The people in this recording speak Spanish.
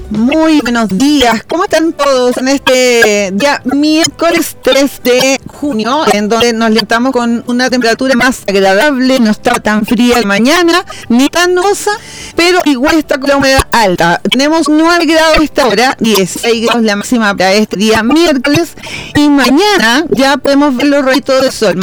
Muy buenos días, ¿cómo están todos en este día miércoles 3 de junio, en donde nos levantamos con una temperatura más agradable, no está tan fría de mañana, ni tan nubosa, pero igual está con la humedad alta. Tenemos 9 grados a esta hora, 16 grados la máxima para este día miércoles, y mañana ya podemos ver los rayitos del sol.